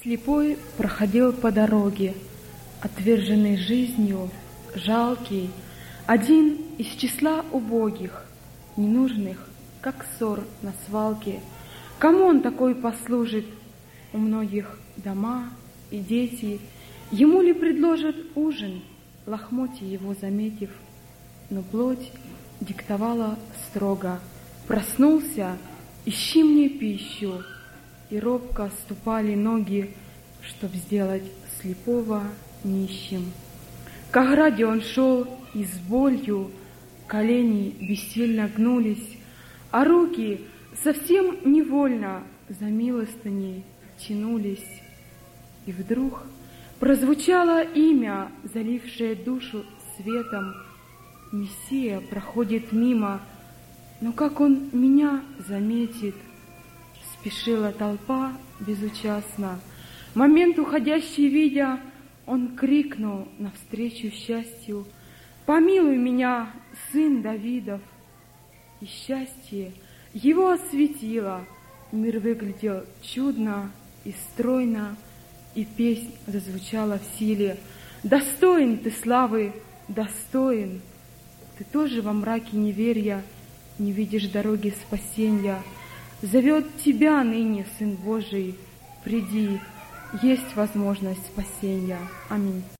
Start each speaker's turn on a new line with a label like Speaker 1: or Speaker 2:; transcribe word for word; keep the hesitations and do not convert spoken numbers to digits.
Speaker 1: Слепой проходил по дороге, отверженный жизнью, жалкий, один из числа убогих, ненужных, как ссор на свалке. Кому он такой послужит? У многих дома и дети. Ему ли предложат ужин, лохмотья его заметив? Но плоть диктовала строго: проснулся, ищи мне пищу. И робко ступали ноги, чтоб сделать слепого нищим. К ограде он шел и с болью, колени бессильно гнулись, а руки совсем невольно за милостыней тянулись. И вдруг прозвучало имя, залившее душу светом. Мессия проходит мимо, но как он меня заметит? Спешила толпа безучастно. Момент уходящий видя, он крикнул навстречу счастью: «Помилуй меня, сын Давидов!» И счастье его осветило. Мир выглядел чудно и стройно, и песнь зазвучала в силе: «Достоин ты славы, достоин! Ты тоже во мраке неверия не видишь дороги спасения. Зовет тебя ныне, Сын Божий, приди, есть возможность спасения». Аминь.